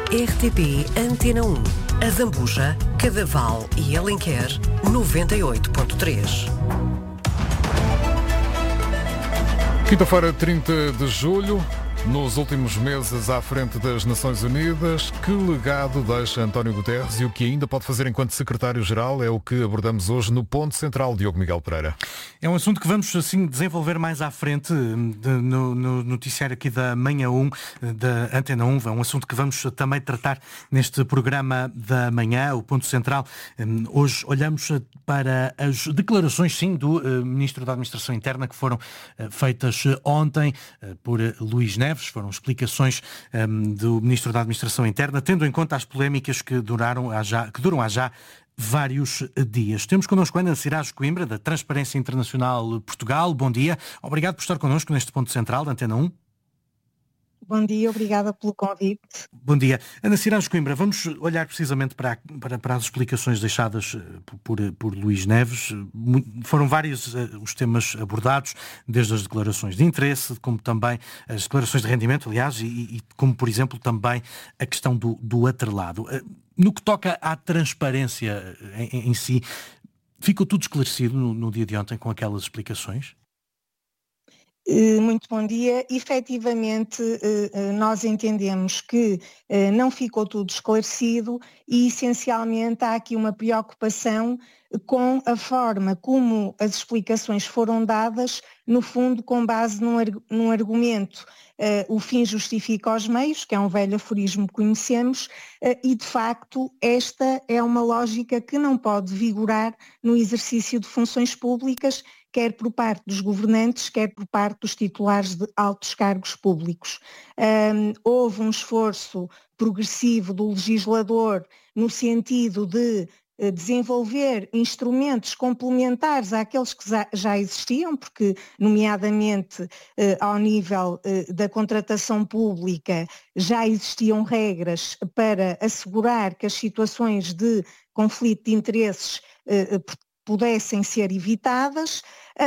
RTP Antena 1. A Zambuja, Cadaval e Alenquer, 98.3. Quinta-feira, 30 de julho. Nos últimos meses à frente das Nações Unidas, que legado deixa António Guterres e o que ainda pode fazer enquanto secretário-geral é o que abordamos hoje no Ponto Central. Diogo Miguel Pereira. É um assunto que vamos assim desenvolver mais à frente no noticiário aqui da Manhã 1, da Antena 1. É um assunto que vamos também tratar neste programa da manhã, o Ponto Central. Hoje olhamos para as declarações, sim, do Ministro da Administração Interna que foram feitas ontem por Luís Neves. Foram explicações do Ministro da Administração Interna, tendo em conta as polémicas que duram há já vários dias. Temos connosco Ana Siraj Coimbra, da Transparência Internacional Portugal. Bom dia. Obrigado por estar connosco neste Ponto Central da Antena 1. Bom dia, obrigada pelo convite. Bom dia. Ana Siraj Coimbra, vamos olhar precisamente para as explicações deixadas por Luís Neves. Foram vários os temas abordados, desde as declarações de interesse, como também as declarações de rendimento, aliás, e como, por exemplo, também a questão do atrelado. No que toca à transparência em si, ficou tudo esclarecido no dia de ontem com aquelas explicações? Muito bom dia. Efetivamente, nós entendemos que não ficou tudo esclarecido e, essencialmente, há aqui uma preocupação com a forma como as explicações foram dadas, no fundo, com base num argumento. O fim justifica os meios, que é um velho aforismo que conhecemos, e, de facto, esta é uma lógica que não pode vigorar no exercício de funções públicas, quer por parte dos governantes, quer por parte dos titulares de altos cargos públicos. Houve um esforço progressivo do legislador no sentido de desenvolver instrumentos complementares àqueles que já existiam, porque, nomeadamente, ao nível da contratação pública, já existiam regras para assegurar que as situações de conflito de interesses pudessem ser evitadas,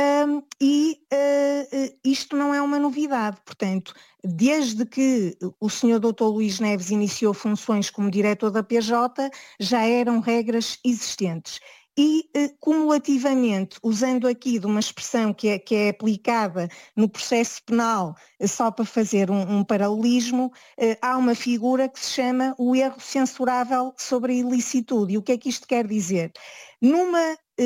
e isto não é uma novidade. Portanto, desde que o Sr. Dr. Luís Neves iniciou funções como diretor da PJ, já eram regras existentes. E, cumulativamente, usando aqui de uma expressão que é aplicada no processo penal, só para fazer um paralelismo, há uma figura que se chama o erro censurável sobre a ilicitude. E o que é que isto quer dizer? Num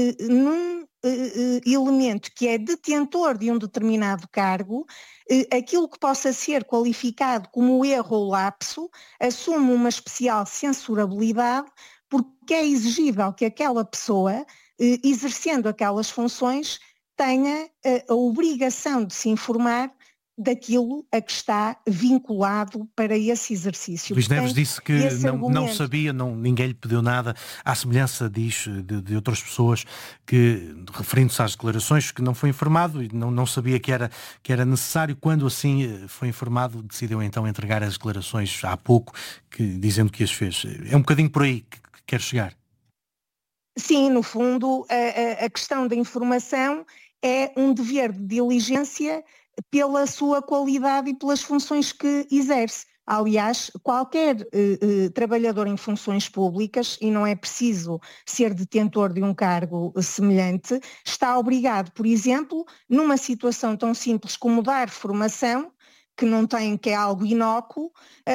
elemento que é detentor de um determinado cargo, aquilo que possa ser qualificado como erro ou lapso assume uma especial censurabilidade, porque é exigível que aquela pessoa, exercendo aquelas funções, tenha a obrigação de se informar daquilo a que está vinculado para esse exercício. Luís Neves disse que não sabia, ninguém lhe pediu nada, à semelhança de outras pessoas que, referindo-se às declarações, que não foi informado e não sabia que era necessário. Quando assim foi informado, decidiu então entregar as declarações há pouco, dizendo que as fez. É um bocadinho por aí que quer chegar. Sim, no fundo, a questão da informação é um dever de diligência pela sua qualidade e pelas funções que exerce. Aliás, qualquer trabalhador em funções públicas, e não é preciso ser detentor de um cargo semelhante, está obrigado, por exemplo, numa situação tão simples como dar formação, que é algo inócuo,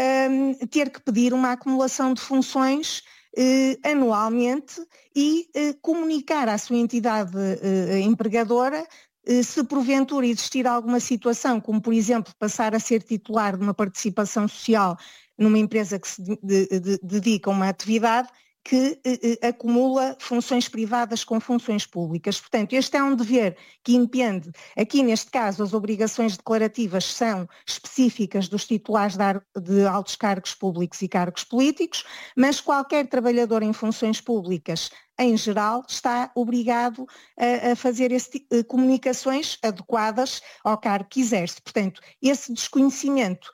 ter que pedir uma acumulação de funções anualmente e comunicar à sua entidade empregadora se porventura existir alguma situação, como por exemplo passar a ser titular de uma participação social numa empresa que se dedica a uma atividade que acumula funções privadas com funções públicas. Portanto, este é um dever que impende, aqui neste caso as obrigações declarativas são específicas dos titulares de altos cargos públicos e cargos políticos, mas qualquer trabalhador em funções públicas em geral está obrigado a fazer comunicações adequadas ao cargo que exerce. Portanto, esse desconhecimento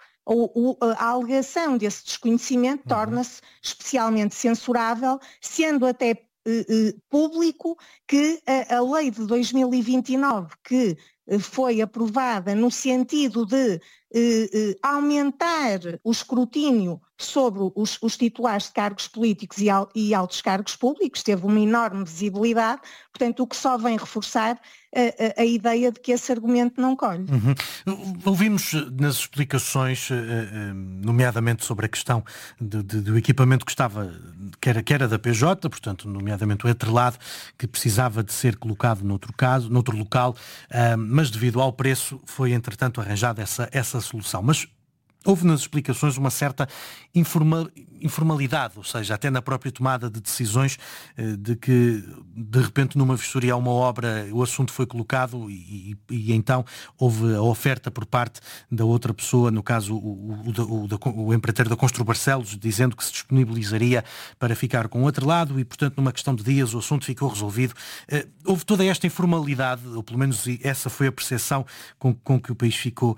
a alegação desse desconhecimento torna-se especialmente censurável, sendo até público que a lei de 2029, que foi aprovada no sentido de aumentar o escrutínio sobre os titulares de cargos políticos e altos cargos públicos, teve uma enorme visibilidade, portanto o que só vem reforçar a ideia de que esse argumento não colhe. Ouvimos nas explicações, nomeadamente sobre a questão do equipamento que era da PJ, portanto, nomeadamente o atrelado, que precisava de ser colocado noutro local, mas devido ao preço foi, entretanto, arranjada essa solução. Mas houve nas explicações uma certa informalidade, ou seja, até na própria tomada de decisões, de que de repente numa vistoria a uma obra o assunto foi colocado e então houve a oferta por parte da outra pessoa, no caso o empreiteiro da Constru Barcelos, dizendo que se disponibilizaria para ficar com o outro lado e, portanto, numa questão de dias o assunto ficou resolvido. Houve toda esta informalidade, ou pelo menos essa foi a percepção com que o país ficou.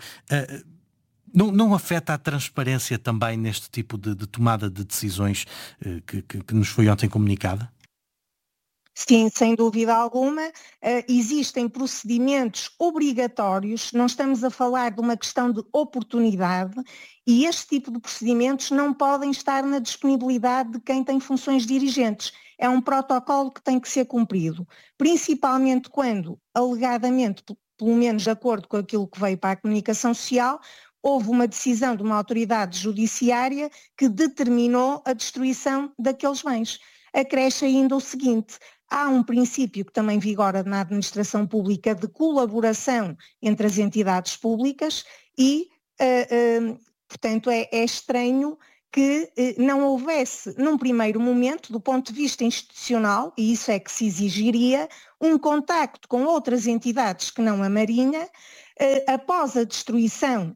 Não afeta a transparência também neste tipo de tomada de decisões que nos foi ontem comunicada? Sim, sem dúvida alguma. Existem procedimentos obrigatórios, não estamos a falar de uma questão de oportunidade, e este tipo de procedimentos não podem estar na disponibilidade de quem tem funções dirigentes. É um protocolo que tem que ser cumprido, principalmente quando, alegadamente, pelo menos de acordo com aquilo que veio para a comunicação social, houve uma decisão de uma autoridade judiciária que determinou a destruição daqueles bens. Acresce ainda o seguinte: há um princípio que também vigora na administração pública de colaboração entre as entidades públicas e, portanto, é estranho que não houvesse, num primeiro momento, do ponto de vista institucional, e isso é que se exigiria, um contacto com outras entidades que não a Marinha, após a destruição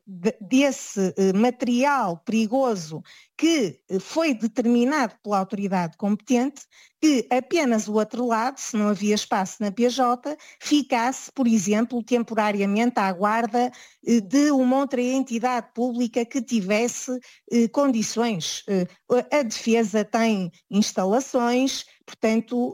desse material perigoso que foi determinado pela autoridade competente, que apenas o atrelado, se não havia espaço na PJ, ficasse, por exemplo, temporariamente à guarda de uma outra entidade pública que tivesse condições. A defesa tem instalações, portanto,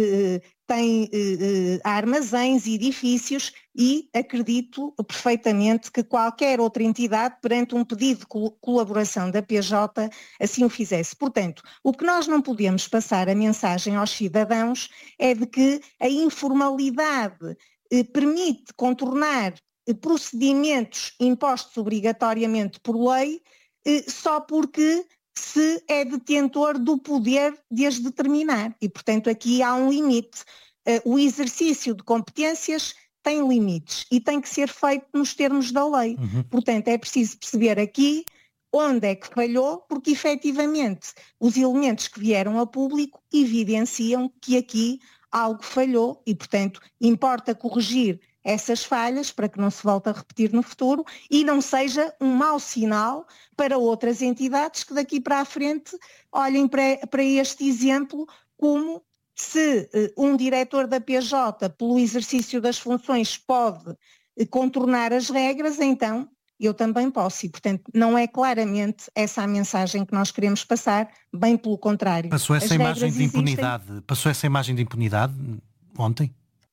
tem armazéns, edifícios, e acredito perfeitamente que qualquer outra entidade, perante um pedido de colaboração da PJ, assim o fizesse. Portanto, o que nós não podemos passar a mensagem aos cidadãos é de que a informalidade permite contornar procedimentos impostos obrigatoriamente por lei só porque se é detentor do poder de as determinar. E, portanto, aqui há um limite. O exercício de competências tem limites e tem que ser feito nos termos da lei. Portanto, é preciso perceber aqui onde é que falhou, porque efetivamente os elementos que vieram a público evidenciam que aqui algo falhou e, portanto, importa corrigir essas falhas para que não se volte a repetir no futuro e não seja um mau sinal para outras entidades que daqui para a frente olhem para este exemplo como se um diretor da PJ, pelo exercício das funções, pode contornar as regras, então eu também posso. E, portanto, não é claramente essa a mensagem que nós queremos passar, bem pelo contrário. Passou essa imagem de impunidade? Passou essa imagem de impunidade ontem?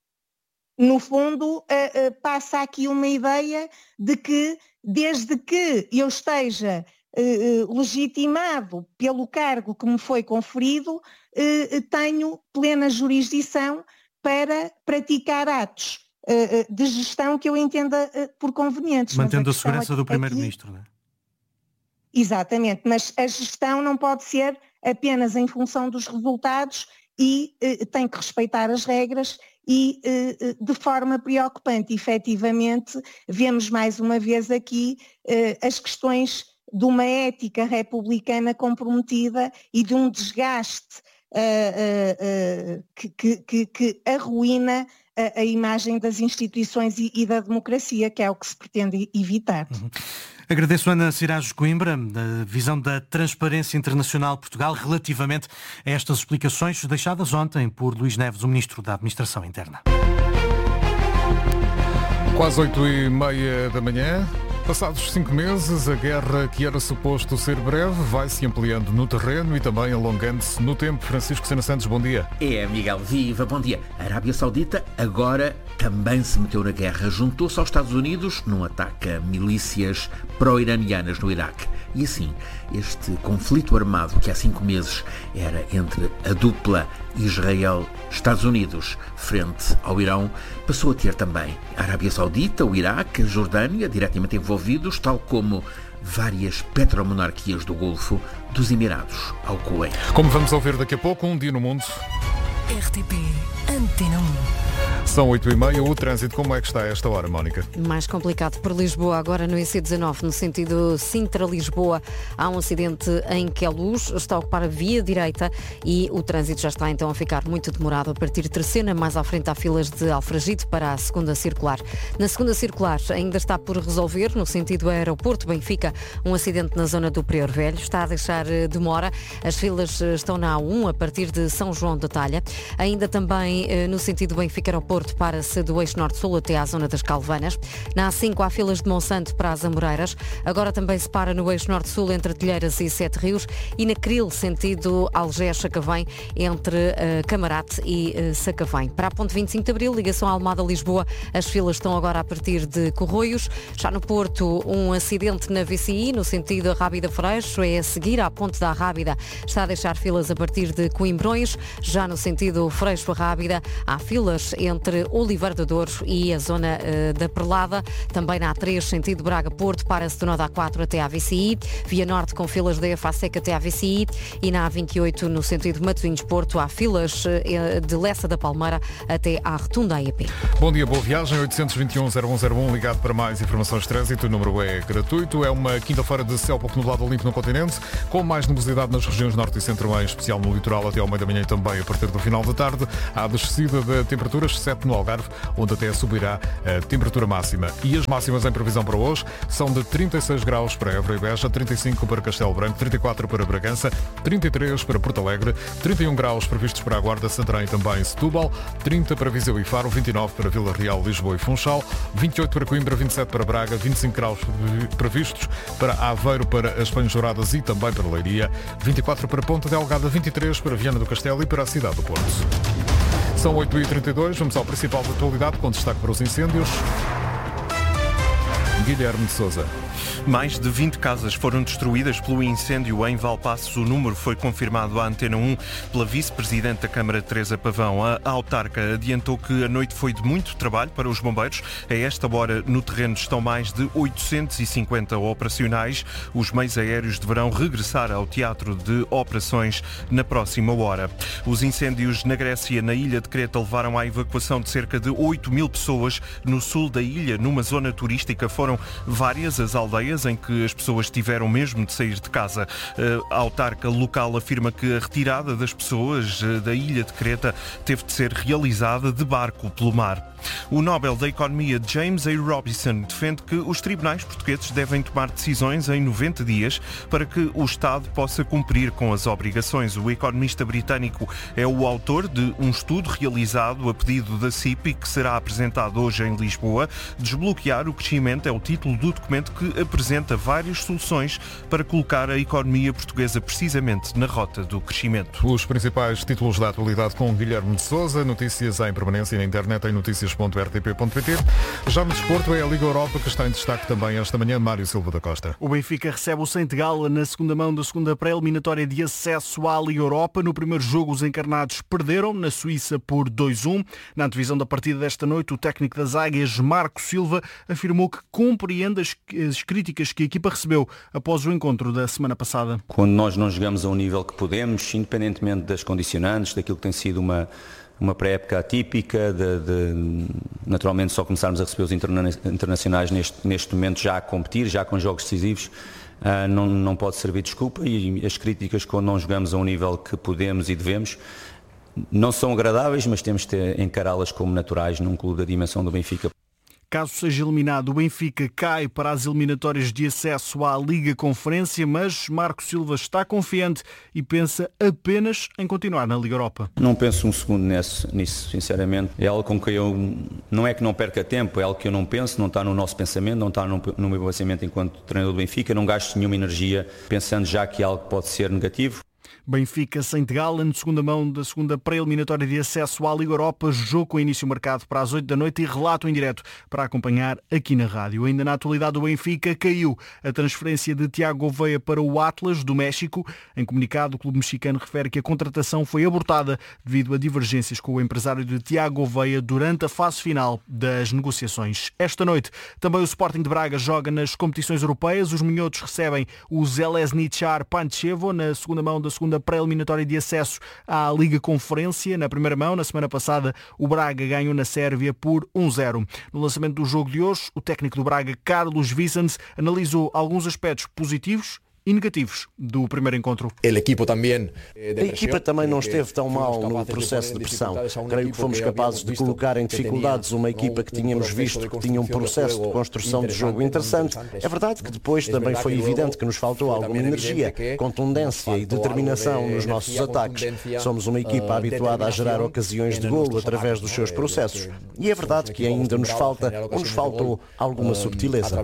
No fundo, passa aqui uma ideia de que, desde que eu esteja legitimado pelo cargo que me foi conferido, tenho plena jurisdição para praticar atos de gestão que eu entenda por convenientes. Mantendo a segurança do Primeiro-Ministro, não é? Exatamente, mas a gestão não pode ser apenas em função dos resultados e tem que respeitar as regras e de forma preocupante, efetivamente, vemos mais uma vez aqui as questões de uma ética republicana comprometida e de um desgaste que arruína a imagem das instituições e da democracia, que é o que se pretende evitar. Agradeço a Ana Sirajos Coimbra, da visão da Transparência Internacional Portugal, relativamente a estas explicações deixadas ontem por Luís Neves, o Ministro da Administração Interna. Quase 8h30 da manhã. Passados 5 meses, a guerra que era suposto ser breve vai-se ampliando no terreno e também alongando-se no tempo. Francisco Sena Santos, bom dia. Miguel, viva, bom dia. A Arábia Saudita agora também se meteu na guerra. Juntou-se aos Estados Unidos num ataque a milícias pró-iranianas no Iraque. E assim, este conflito armado que há 5 meses era entre a dupla Israel-Estados Unidos frente ao Irão, passou a ter também a Arábia Saudita, o Iraque, a Jordânia, diretamente envolvidos, tal como várias petromonarquias do Golfo, dos Emirados ao Kuwait. Como vamos ouvir daqui a pouco, um dia no mundo. RTP Antena 1. São 8h30, o trânsito como é que está a esta hora, Mónica? Mais complicado por Lisboa, agora no IC19, no sentido Sintra-Lisboa, há um acidente em Queluz, está a ocupar a via direita e o trânsito já está então a ficar muito demorado a partir de Terceira, mais à frente há filas de Alfragide para a segunda circular. Na segunda circular ainda está por resolver, no sentido aeroporto Benfica, um acidente na zona do Prior Velho, está a deixar demora, as filas estão na A1 a partir de São João da Talha, ainda também no sentido Benfica-Aeroporto para-se do eixo norte-sul até à zona das Calvanas. Na A5 há filas de Monsanto para as Amoreiras. Agora também se para no eixo norte-sul entre Telheiras e Sete Rios e na Cril, sentido Algés-Sacavém, entre Camarate e Sacavém. Para a ponte 25 de Abril, ligação Almada-Lisboa, as filas estão agora a partir de Corroios. Já no Porto, um acidente na VCI, no sentido Arrábida-Freixo, é a seguir à ponte da Arrábida. Está a deixar filas a partir de Coimbrões. Já no sentido Freixo-Arrábida, há filas entre Oliveira de Douro e a zona da Perlada. Também na A3, sentido Braga-Porto, para-se do nó da A4 até à VCI. Via Norte com filas da EFA-SEC até à VCI. E na A28, no sentido Matosinhos-Porto, há filas de Lessa da Palmeira até à Rotunda AEP. Bom dia, boa viagem. 821-0101, ligado para mais informações de trânsito. O número é gratuito. É uma quinta-feira de céu pouco nublado limpo no continente, com mais nebulosidade nas regiões norte e centro, em especial no litoral, até ao meio da manhã e também a partir do final da tarde. Há descida de temperaturas, exceto no Algarve, onde até subirá a temperatura máxima. E as máximas em previsão para hoje são de 36 graus para Évora e Beja, 35 para Castelo Branco, 34 para Bragança, 33 para Porto Alegre, 31 graus previstos para a Guarda, Santarém e também Setúbal, 30 para Viseu e Faro, 29 para Vila Real, Lisboa e Funchal, 28 para Coimbra, 27 para Braga, 25 graus previstos para Aveiro, para as Penjoradas e também para Leiria, 24 para Ponta Delgada, 23 para Viana do Castelo e para a cidade do Porto. São 8h32, vamos ao principal da atualidade, com destaque para os incêndios. Guilherme de Sousa. Mais de 20 casas foram destruídas pelo incêndio em Valpaços. O número foi confirmado à Antena 1 pela vice-presidente da Câmara, Teresa Pavão. A autarca adiantou que a noite foi de muito trabalho para os bombeiros. A esta hora, no terreno, estão mais de 850 operacionais. Os meios aéreos deverão regressar ao teatro de operações na próxima hora. Os incêndios na Grécia, na ilha de Creta, levaram à evacuação de cerca de 8.000 pessoas no sul da ilha, numa zona turística. Foram várias as aldeias em que as pessoas tiveram mesmo de sair de casa. A autarca local afirma que a retirada das pessoas da ilha de Creta teve de ser realizada de barco pelo mar. O Nobel da Economia James A. Robinson defende que os tribunais portugueses devem tomar decisões em 90 dias para que o Estado possa cumprir com as obrigações. O economista britânico é o autor de um estudo realizado a pedido da CIP que será apresentado hoje em Lisboa. Desbloquear o crescimento é o título do documento que apresenta várias soluções para colocar a economia portuguesa precisamente na rota do crescimento. Os principais títulos da atualidade com Guilherme de Sousa, notícias em permanência na internet em notícias.rtp.pt. Já no desporto é a Liga Europa que está em destaque também esta manhã. Mário Silva da Costa. O Benfica recebe o Saint Gala na segunda mão da segunda pré-eliminatória de acesso à Liga Europa. No primeiro jogo os encarnados perderam na Suíça por 2-1. Na antevisão da partida desta noite, o técnico das Águias, Marco Silva, afirmou que compreende as críticas que a equipa recebeu após o encontro da semana passada. Quando nós não jogamos ao nível que podemos, independentemente das condicionantes, daquilo que tem sido uma pré-época atípica, naturalmente só começarmos a receber os internacionais neste momento já a competir, já com jogos decisivos, não pode servir de desculpa, e as críticas quando não jogamos a um nível que podemos e devemos não são agradáveis, mas temos de encará-las como naturais num clube da dimensão do Benfica. Caso seja eliminado, o Benfica cai para as eliminatórias de acesso à Liga Conferência, mas Marco Silva está confiante e pensa apenas em continuar na Liga Europa. Não penso um segundo nisso, sinceramente. É algo com que eu, não é que não perca tempo, é algo que eu não penso, não está no nosso pensamento, não está no meu pensamento enquanto treinador do Benfica, não gasto nenhuma energia pensando já que é algo que pode ser negativo. Benfica Saint Gallen, segunda mão da segunda pré-eliminatória de acesso à Liga Europa, jogo com início marcado para as 8 da noite e relato em direto para acompanhar aqui na rádio. Ainda na atualidade, o Benfica caiu a transferência de Tiago Gouveia para o Atlas do México. Em comunicado, o clube mexicano refere que a contratação foi abortada devido a divergências com o empresário de Tiago Gouveia durante a fase final das negociações. Esta noite, também o Sporting de Braga joga nas competições europeias. Os minhotos recebem o Željezničar Pančevo na segunda mão da segunda pré-eliminatória de acesso à Liga Conferência. Na primeira mão, na semana passada, o Braga ganhou na Sérvia por 1-0. No lançamento do jogo de hoje, o técnico do Braga, Carlos Vicens, analisou alguns aspectos positivos e negativos do primeiro encontro. A equipa também não esteve tão mal no processo de pressão. Creio que fomos capazes de colocar em dificuldades uma equipa que tínhamos visto que tinha um processo de construção de jogo interessante. É verdade que depois também foi evidente que nos faltou alguma energia, contundência e determinação nos nossos ataques. Somos uma equipa habituada a gerar ocasiões de golo através dos seus processos. E é verdade que ainda nos faltou alguma subtileza.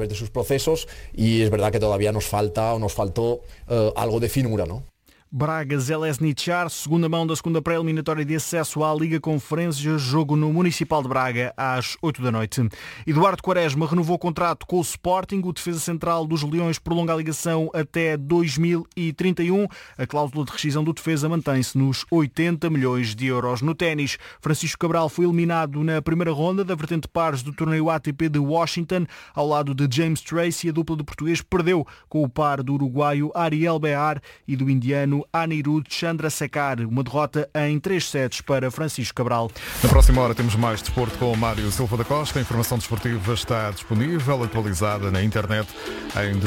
E é verdade que todavía nos faltou algo de finura, não? Braga Željezničar, segunda mão da segunda pré-eliminatória de acesso à Liga Conferência, jogo no Municipal de Braga às 8 da noite. Eduardo Quaresma renovou o contrato com o Sporting. O defesa central dos Leões prolonga a ligação até 2031. A cláusula de rescisão do defesa mantém-se nos 80 milhões de euros. No ténis, Francisco Cabral foi eliminado na primeira ronda da vertente pares do torneio ATP de Washington. Ao lado de James Tracy, a dupla de português perdeu com o par do uruguaio Ariel Bear e do indiano Anirudh Chandrasekhar, uma derrota em 3 sets para Francisco Cabral. Na próxima hora temos mais desporto com o Mário Silva da Costa. A informação desportiva está disponível, atualizada na internet em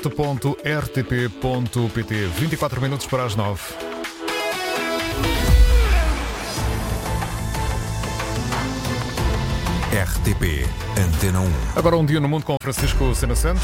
desporto.rtp.pt. 24 minutos para as 9. RTP Antena 1. Agora um dia no mundo com Francisco Sena Santos.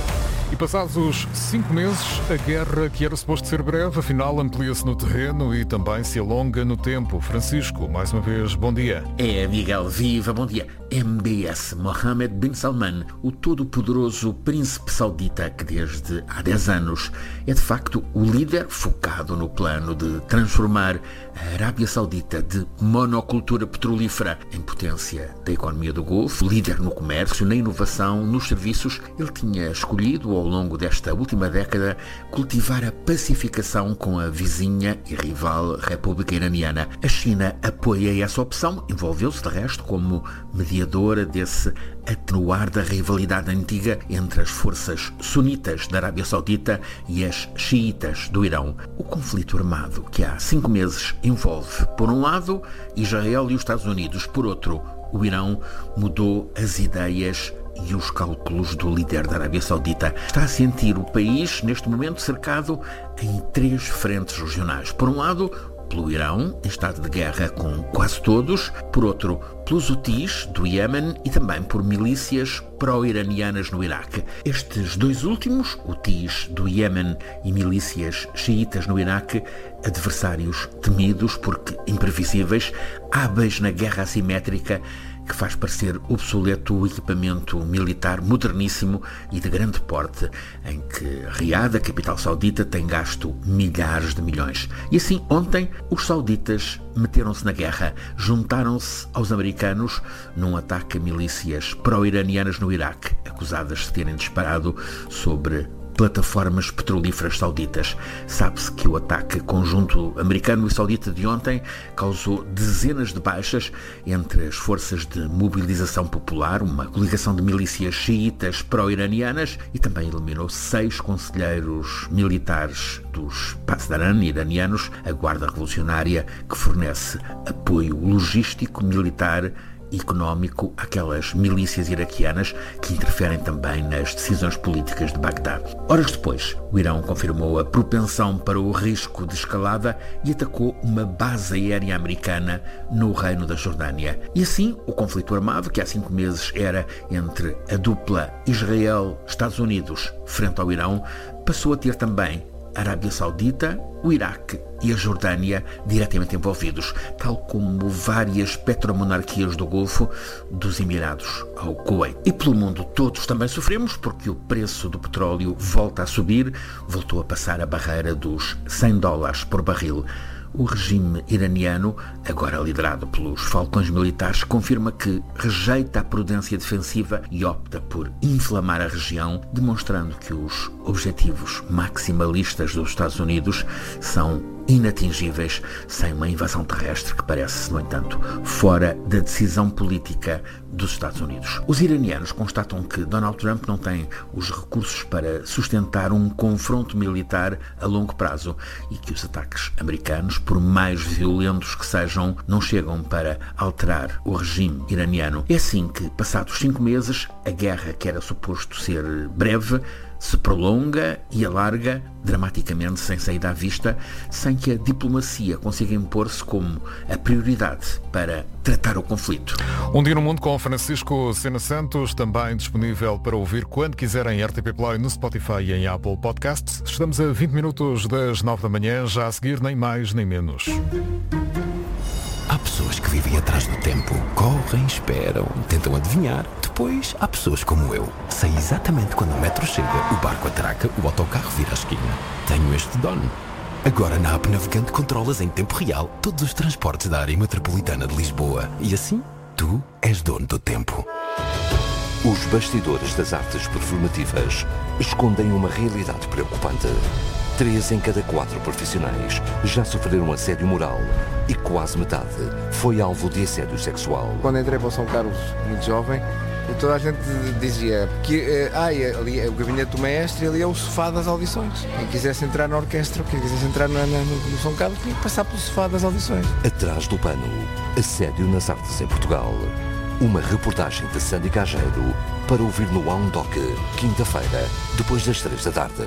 E passados os 5 meses, a guerra que era suposto ser breve, afinal amplia-se no terreno e também se alonga no tempo. Francisco, mais uma vez, bom dia. É, Miguel, viva, bom dia. MBS, Mohammed bin Salman, o todo-poderoso príncipe saudita que desde há 10 anos é de facto o líder focado no plano de transformar a Arábia Saudita de monocultura petrolífera em potência da economia do Golfo, líder no comércio, na inovação, nos serviços. Ele tinha escolhido ao longo desta última década cultivar a pacificação com a vizinha e rival República Iraniana. A China apoia essa opção, envolveu-se de resto como mediadora desse atenuar da rivalidade antiga entre as forças sunitas da Arábia Saudita e as xiitas do Irão. O conflito armado que há 5 meses envolve, por um lado, Israel e os Estados Unidos, por outro, o Irão mudou as ideias e os cálculos do líder da Arábia Saudita. Está a sentir o país, neste momento, cercado em 3 frentes regionais. Por um lado, pelo Irão, em estado de guerra com quase todos, por outro, pelos Houthis do Iémen e também por milícias pró-iranianas no Iraque. Estes 2 últimos, Houthis do Iémen e milícias xiitas no Iraque, adversários temidos porque imprevisíveis, hábeis na guerra assimétrica que faz parecer obsoleto o equipamento militar moderníssimo e de grande porte em que Riad, a capital saudita, tem gasto milhares de milhões. E assim, ontem, os sauditas meteram-se na guerra, juntaram-se aos americanos num ataque a milícias pró-iranianas no Iraque, acusadas de terem disparado sobre plataformas petrolíferas sauditas. Sabe-se que o ataque conjunto americano e saudita de ontem causou dezenas de baixas entre as forças de mobilização popular, uma coligação de milícias xiitas pró-iranianas, e também eliminou 6 conselheiros militares dos Pasdaran iranianos, a guarda revolucionária que fornece apoio logístico, militar económico àquelas milícias iraquianas que interferem também nas decisões políticas de Bagdá. Horas depois, o Irão confirmou a propensão para o risco de escalada e atacou uma base aérea americana no Reino da Jordânia. E assim, o conflito armado, que há 5 meses era entre a dupla Israel-Estados Unidos frente ao Irão, passou a ter também a Arábia Saudita, o Iraque e a Jordânia diretamente envolvidos, tal como várias petromonarquias do Golfo, dos Emirados ao Kuwait. E pelo mundo todos também sofremos, porque o preço do petróleo volta a subir, voltou a passar a barreira dos $100 por barril. O regime iraniano, agora liderado pelos falcões militares, confirma que rejeita a prudência defensiva e opta por inflamar a região, demonstrando que os objetivos maximalistas dos Estados Unidos são inatingíveis sem uma invasão terrestre que parece, no entanto, fora da decisão política dos Estados Unidos. Os iranianos constatam que Donald Trump não tem os recursos para sustentar um confronto militar a longo prazo e que os ataques americanos, por mais violentos que sejam, não chegam para alterar o regime iraniano. É assim que, passados 5 meses, a guerra que era suposto ser breve se prolonga e alarga dramaticamente sem saída à vista, sem que a diplomacia consiga impor-se como a prioridade para tratar o conflito. Um Dia no Mundo com Francisco Sena Santos, também disponível para ouvir quando quiserem em RTP Play, no Spotify e em Apple Podcasts. Estamos a 20 minutos das 9 da manhã, já a seguir nem mais nem menos. Há pessoas que vivem atrás do tempo, correm, esperam, tentam adivinhar. Depois há pessoas como eu. Sei exatamente quando o metro chega, o barco atraca, o autocarro vira a esquina. Tenho este dono. Agora na app Navegante controlas em tempo real todos os transportes da área metropolitana de Lisboa. E assim, tu és dono do tempo. Os bastidores das artes performativas escondem uma realidade preocupante. 3 em cada 4 profissionais já sofreram assédio moral e quase metade foi alvo de assédio sexual. Quando entrei para o São Carlos, muito jovem, toda a gente dizia que ali é o gabinete do maestro e ali é o sofá das audições. Quem quisesse entrar na orquestra, quem quisesse entrar no São Carlos, tinha que passar pelo sofá das audições. Atrás do pano, assédio nas artes em Portugal. Uma reportagem de Sandy Cageiro para ouvir no Doc, quinta-feira, depois das 3 da tarde.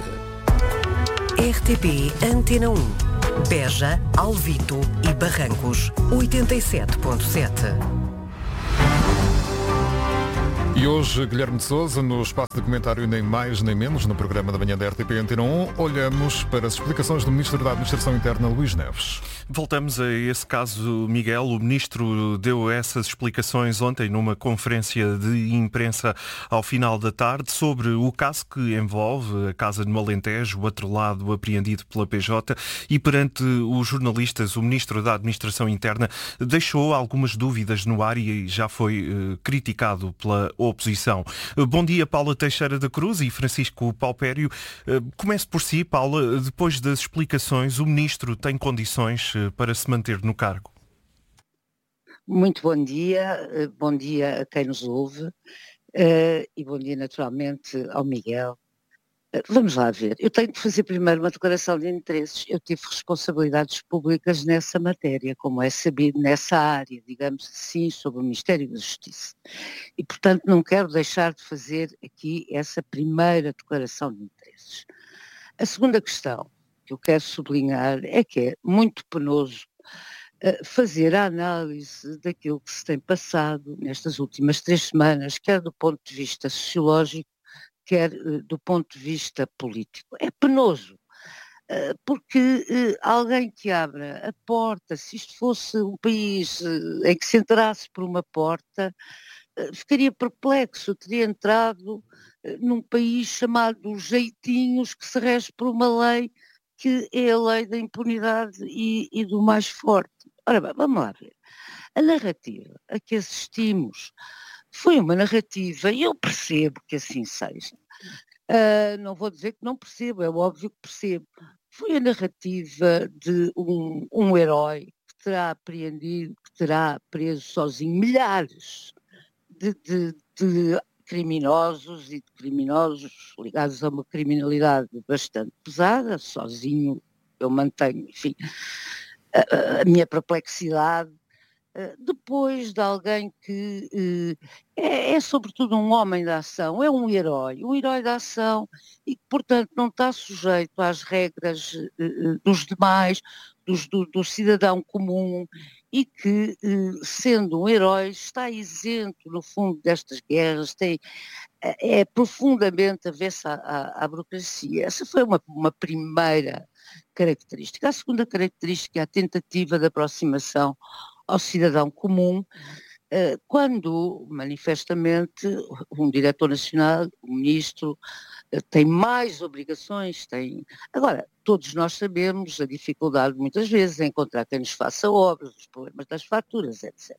RTP Antena 1, Beja, Alvito e Barrancos, 87.7. E hoje, Guilherme de Sousa, no espaço de comentário Nem Mais Nem Menos, no programa da manhã da RTP Antena 1, olhamos para as explicações do Ministro da Administração Interna, Luís Neves. Voltamos a esse caso, Miguel. O Ministro deu essas explicações ontem numa conferência de imprensa ao final da tarde sobre o caso que envolve a casa no Alentejo, o atrelado apreendido pela PJ, e perante os jornalistas, o Ministro da Administração Interna deixou algumas dúvidas no ar e já foi criticado pela oposição. Bom dia, Paula Teixeira da Cruz e Francisco Paupério. Comece por si, Paula. Depois das explicações, o Ministro tem condições para se manter no cargo? Muito bom dia a quem nos ouve e bom dia naturalmente ao Miguel. Vamos lá ver, eu tenho de fazer primeiro uma declaração de interesses. Eu tive responsabilidades públicas nessa matéria, como é sabido, nessa área, digamos assim, sobre o Ministério da Justiça. E, portanto, não quero deixar de fazer aqui essa primeira declaração de interesses. A segunda questão que eu quero sublinhar é que é muito penoso fazer a análise daquilo que se tem passado nestas últimas 3 semanas, quer do ponto de vista sociológico, quer do ponto de vista político. É penoso, porque alguém que abra a porta, se isto fosse um país em que se entrasse por uma porta, ficaria perplexo, teria entrado num país chamado Jeitinhos, que se rege por uma lei que é a lei da impunidade e do mais forte. Ora bem, vamos lá ver. A narrativa a que assistimos foi uma narrativa, e eu percebo que assim seja. Não vou dizer que não percebo, é óbvio que percebo. Foi a narrativa de um herói que terá apreendido, que terá preso sozinho milhares de criminosos e de criminosos ligados a uma criminalidade bastante pesada. Sozinho eu mantenho, enfim, a minha perplexidade depois de alguém que é sobretudo um homem da ação, é um herói da ação e que, portanto, não está sujeito às regras dos demais, do cidadão comum e que, sendo um herói, está isento, no fundo, destas guerras, é profundamente avessa à burocracia. Essa foi uma primeira característica. A segunda característica é a tentativa de aproximação ao cidadão comum, quando, manifestamente, um diretor nacional, um ministro, tem mais obrigações, Agora, todos nós sabemos a dificuldade, muitas vezes, em encontrar quem nos faça obras, os problemas das faturas, etc.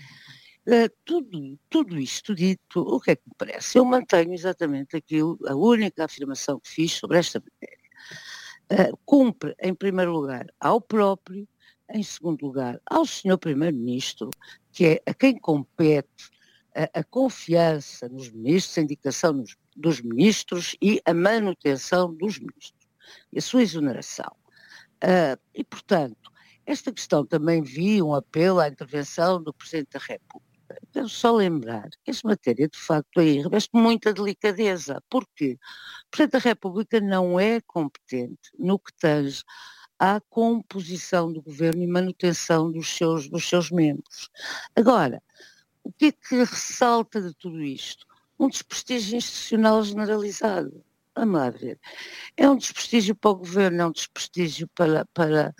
Tudo isto dito, o que é que me parece? Eu mantenho exatamente a única afirmação que fiz sobre esta matéria. Cumpre, em primeiro lugar, ao próprio, em segundo lugar, ao Sr. Primeiro-Ministro, que é a quem compete a confiança nos ministros, a indicação dos ministros e a manutenção dos ministros, e a sua exoneração. E, portanto, esta questão também vi um apelo à intervenção do Presidente da República. Quero só lembrar que esta matéria, de facto, aí reveste muita delicadeza, porque o Presidente da República não é competente no que tange à composição do governo e manutenção dos seus membros. Agora, o que é que ressalta de tudo isto? Um desprestígio institucional generalizado. Vamos lá ver. É um desprestígio para o governo, é um desprestígio para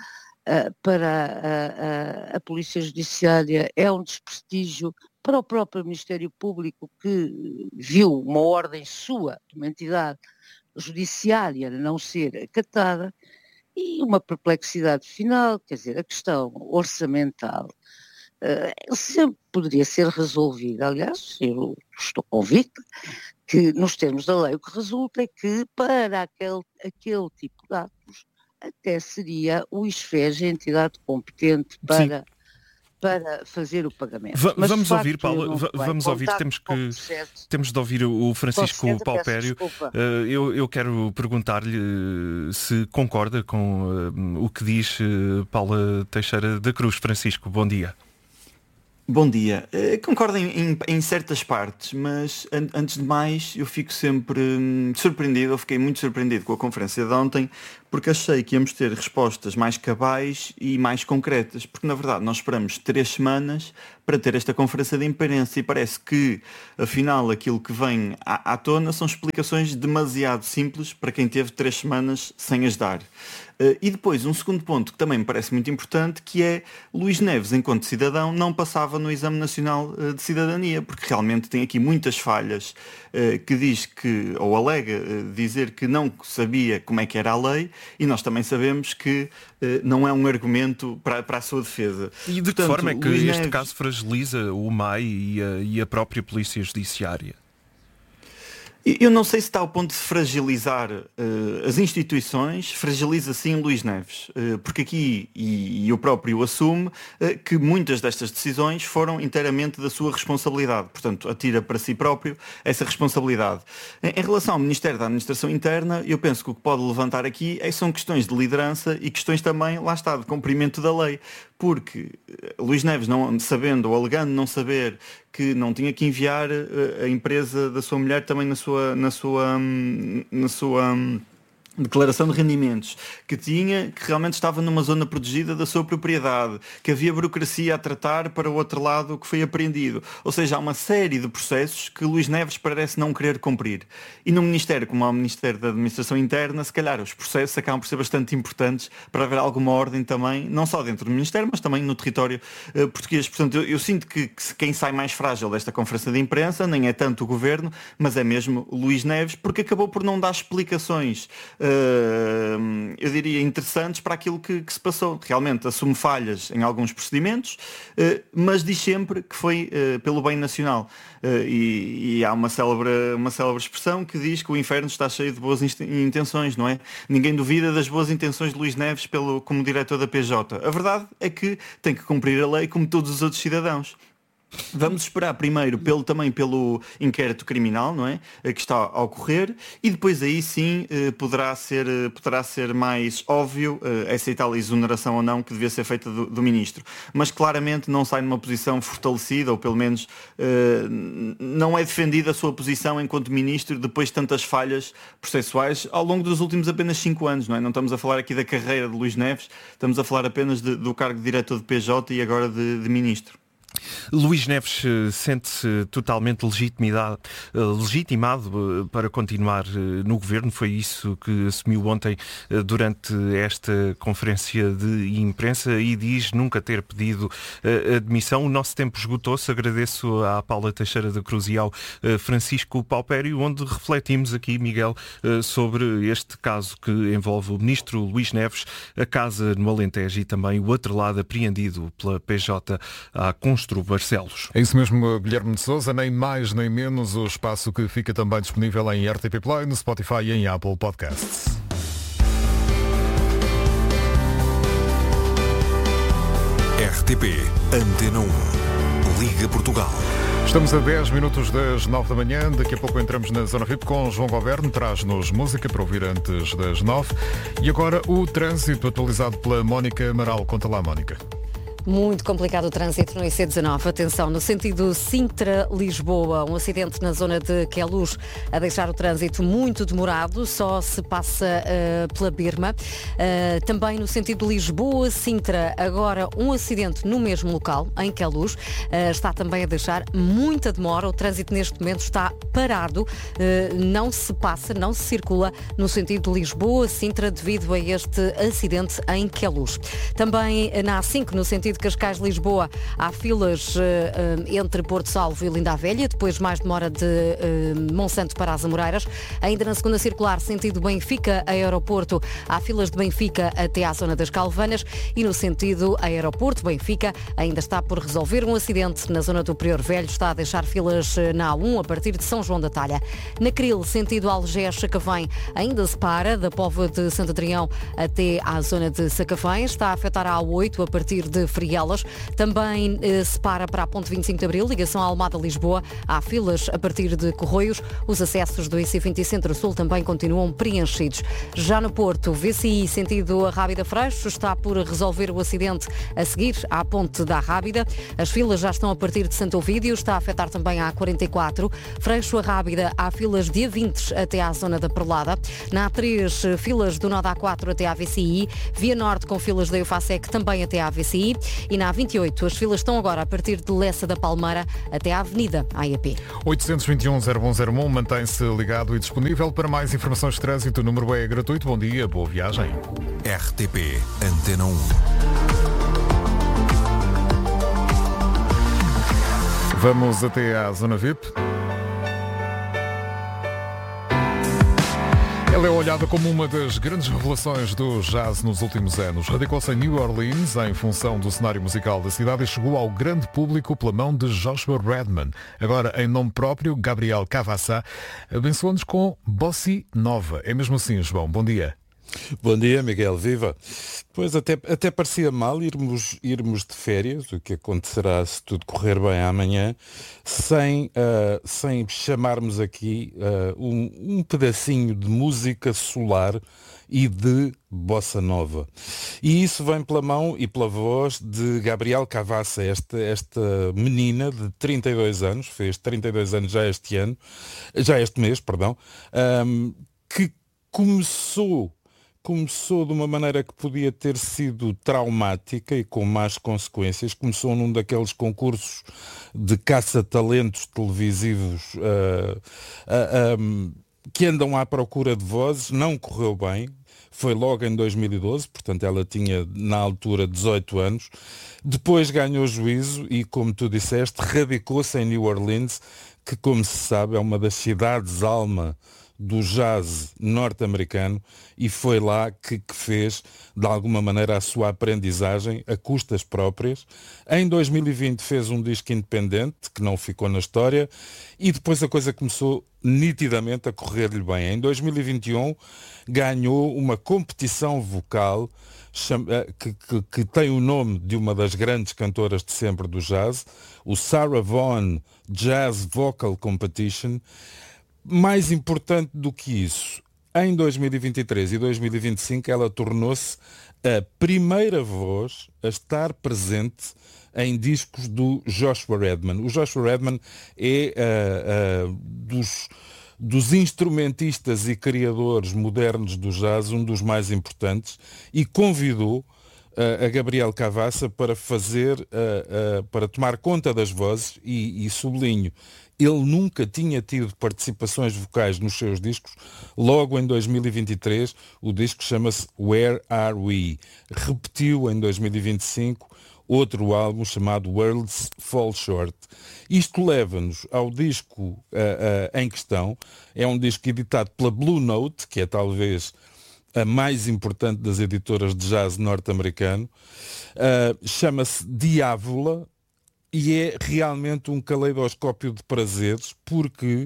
a Polícia Judiciária, é um desprestígio para o próprio Ministério Público, que viu uma ordem sua, de uma entidade judiciária, não ser acatada, e uma perplexidade final, quer dizer, a questão orçamental sempre poderia ser resolvida. Aliás, eu estou convicta que, nos termos da lei, o que resulta é que, para aquele tipo de atos, até seria o ISFEG a entidade competente para fazer o pagamento. Vamos ouvir, Paula, vamos ouvir, temos de ouvir o Francisco Paupério. Eu quero perguntar-lhe se concorda com o que diz Paula Teixeira da Cruz. Francisco, bom dia. Bom dia. Concordo em certas partes, mas antes de mais eu fico sempre surpreendido, eu fiquei muito surpreendido com a conferência de ontem, porque achei que íamos ter respostas mais cabais e mais concretas, porque na verdade nós esperamos 3 semanas para ter esta conferência de imprensa e parece que, afinal, aquilo que vem à tona são explicações demasiado simples para quem teve 3 semanas sem as dar. E depois, um segundo ponto que também me parece muito importante, que é Luís Neves, enquanto cidadão, não passava no Exame Nacional de Cidadania, porque realmente tem aqui muitas falhas, que diz que, ou alega dizer que não sabia como é que era a lei, e nós também sabemos que não é um argumento para a sua defesa. E de que forma é que este caso fragiliza o MAI e a própria Polícia Judiciária? Eu não sei se está ao ponto de fragilizar as instituições, fragiliza sim Luís Neves, porque aqui, e o próprio assume, que muitas destas decisões foram inteiramente da sua responsabilidade, portanto atira para si próprio essa responsabilidade. Em relação ao Ministério da Administração Interna, eu penso que o que pode levantar aqui são questões de liderança e questões também, lá está, de cumprimento da lei, porque Luís Neves, não sabendo ou alegando não saber que não tinha que enviar a empresa da sua mulher também na sua declaração de rendimentos, que realmente estava numa zona protegida da sua propriedade, que havia burocracia a tratar para o outro lado que foi apreendido. Ou seja, há uma série de processos que Luís Neves parece não querer cumprir. E no Ministério, como é o Ministério da Administração Interna, se calhar os processos acabam por ser bastante importantes para haver alguma ordem também, não só dentro do Ministério, mas também no território português. Portanto, eu sinto que quem sai mais frágil desta conferência de imprensa nem é tanto o Governo, mas é mesmo Luís Neves, porque acabou por não dar explicações eu diria interessantes para aquilo que se passou. Realmente assume falhas em alguns procedimentos, mas diz sempre que foi pelo bem nacional. E há uma célebre expressão que diz que o inferno está cheio de boas intenções, não é? Ninguém duvida das boas intenções de Luís Neves como diretor da PJ. A verdade é que tem que cumprir a lei como todos os outros cidadãos. Vamos esperar primeiro também pelo inquérito criminal, não é? Que está a ocorrer, e depois aí sim poderá ser mais óbvio essa tal exoneração ou não que devia ser feita do Ministro. Mas claramente não sai numa posição fortalecida, ou pelo menos não é defendida a sua posição enquanto Ministro depois de tantas falhas processuais ao longo dos últimos apenas 5 anos, não é? Não estamos a falar aqui da carreira de Luís Neves, estamos a falar apenas do cargo de diretor de PJ e agora de Ministro. Luís Neves sente-se totalmente legitimado para continuar no governo. Foi isso que assumiu ontem durante esta conferência de imprensa e diz nunca ter pedido admissão. O nosso tempo esgotou-se. Agradeço à Paula Teixeira da Cruz e ao Francisco Paupério, onde refletimos aqui, Miguel, sobre este caso que envolve o ministro Luís Neves, a casa no Alentejo e também o outro lado apreendido pela PJ à Construção Barcelos. É isso mesmo, Guilherme de Sousa, nem mais nem menos, o espaço que fica também disponível em RTP Play, no Spotify e em Apple Podcasts. RTP Antena 1. Liga Portugal. Estamos a 10 minutos das 9 da manhã. Daqui a pouco entramos na Zona VIP com João Governo. Traz-nos música para ouvir antes das 9. E agora o trânsito atualizado pela Mónica Amaral. Conta lá, Mónica. Muito complicado o trânsito no IC19. Atenção, no sentido Sintra-Lisboa, um acidente na zona de Queluz a deixar o trânsito muito demorado, só se passa pela Birma. Também no sentido Lisboa-Sintra, agora um acidente no mesmo local, em Queluz, está também a deixar muita demora. O trânsito neste momento está parado, não se passa, não se circula no sentido Lisboa-Sintra devido a este acidente em Queluz. Também na A5, no sentido de Cascais-Lisboa, há filas entre Porto Salvo e Linda a Velha, depois mais demora de Monsanto para as Amoreiras. Ainda na segunda circular, sentido Benfica-Aeroporto, há filas de Benfica até à zona das Calvanas, e no sentido Aeroporto-Benfica ainda está por resolver um acidente na zona do Prior Velho, está a deixar filas na A1 a partir de São João da Talha. Na Cril, sentido Algés-Sacavém, ainda se para da Póvoa de Santo Adrião até à zona de Sacavém, está a afetar a A8 a partir de Frielas. Também se para a ponte 25 de Abril, ligação à Almada-Lisboa. Há filas a partir de Corroios. Os acessos do IC20 Centro-Sul também continuam preenchidos. Já no Porto, VCI, sentido Arrábida-Freixo, está por resolver o acidente a seguir à ponte da Arrábida. As filas já estão a partir de Santo Ovídio, está a afetar também a A44. Freixo-Arrábida, há filas de A20 até à zona da Perlada. Na A3, filas do nó da A4 até à VCI. Via Norte com filas da Eufacec também até à VCI. E na A28, as filas estão agora a partir de Lessa da Palmeira até à Avenida AEP. 821-0101 mantém-se ligado e disponível. Para mais informações de trânsito, o número é gratuito. Bom dia, boa viagem. RTP Antena 1. Vamos até à Zona VIP. Ela é olhada como uma das grandes revelações do jazz nos últimos anos. Radicou-se em New Orleans em função do cenário musical da cidade e chegou ao grande público pela mão de Joshua Redman. Agora, em nome próprio, Gabriel Cavassá abençoou-nos com Bossa Nova. É mesmo assim, João. Bom dia. Bom dia, Miguel, viva. Pois até parecia mal irmos de férias, o que acontecerá se tudo correr bem amanhã, sem chamarmos aqui um pedacinho de música solar e de bossa nova. E isso vem pela mão e pela voz de Gabriel Cavassá, esta menina de 32 anos, fez 32 anos já este mês, que começou de uma maneira que podia ter sido traumática e com más consequências. Começou num daqueles concursos de caça-talentos televisivos que andam à procura de vozes. Não correu bem. Foi logo em 2012, portanto ela tinha na altura 18 anos. Depois ganhou juízo e, como tu disseste, radicou-se em New Orleans, que, como se sabe, é uma das cidades-alma do jazz norte-americano e foi lá que fez, de alguma maneira, a sua aprendizagem a custas próprias. Em 2020 fez um disco independente, que não ficou na história, e depois a coisa começou nitidamente a correr-lhe bem. Em 2021 ganhou uma competição vocal que tem o nome de uma das grandes cantoras de sempre do jazz, o Sarah Vaughan Jazz Vocal Competition. Mais importante do que isso, em 2023 e 2025 ela tornou-se a primeira voz a estar presente em discos do Joshua Redman. O Joshua Redman é dos instrumentistas e criadores modernos do jazz, um dos mais importantes, e convidou a Gabriel Cavassa para para tomar conta das vozes e sublinho, ele nunca tinha tido participações vocais nos seus discos. Logo em 2023, o disco chama-se Where Are We? Repetiu em 2025 outro álbum chamado Worlds Fall Short. Isto leva-nos ao disco em questão. É um disco editado pela Blue Note, que é talvez a mais importante das editoras de jazz norte-americano. Chama-se Diávola e é realmente um caleidoscópio de prazeres, porque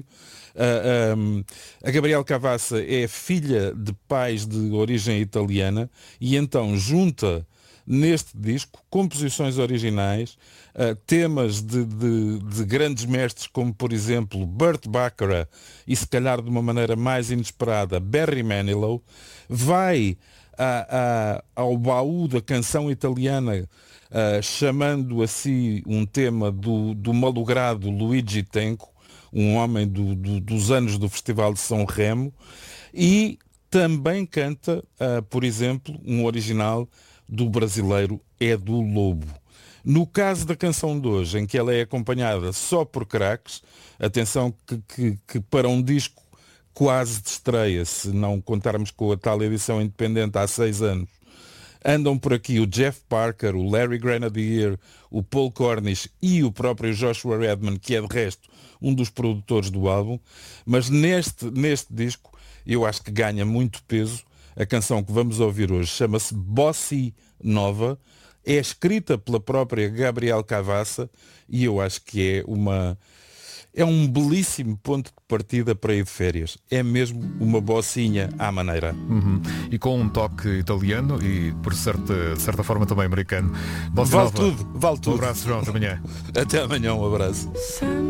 a Gabriel Cavassa é filha de pais de origem italiana e então junta neste disco composições originais, temas de grandes mestres como, por exemplo, Burt Bacharach e, se calhar de uma maneira mais inesperada, Barry Manilow. Vai ao baú da canção italiana, chamando a si um tema do malogrado Luigi Tenco, um homem dos anos do Festival de São Remo, e também canta, por exemplo, um original do brasileiro Edu Lobo. No caso da canção de hoje, em que ela é acompanhada só por craques, atenção que para um disco quase de estreia, se não contarmos com a tal edição independente há 6 anos, andam por aqui o Jeff Parker, o Larry Grenadier, o Paul Cornish e o próprio Joshua Redman, que é de resto um dos produtores do álbum, mas neste disco eu acho que ganha muito peso. A canção que vamos ouvir hoje chama-se Bossa Nova, é escrita pela própria Gabriel Cavassa e eu acho que é um belíssimo ponto de partida para ir de férias. É mesmo uma bossinha à maneira. E com um toque italiano e, por certa forma, também americano. Vale tudo. Um abraço, João. Até amanhã. Até amanhã, um abraço.